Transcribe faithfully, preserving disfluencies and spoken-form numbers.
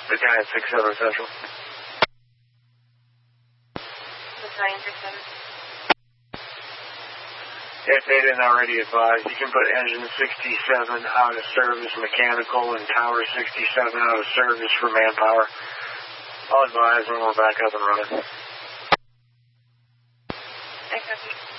The guy at six seven Central. Battalion six seven. If they didn't already advise, you can put engine sixty-seven out of service mechanical and tower sixty-seven out of service for manpower. I'll advise when we're back up and running. Thanks,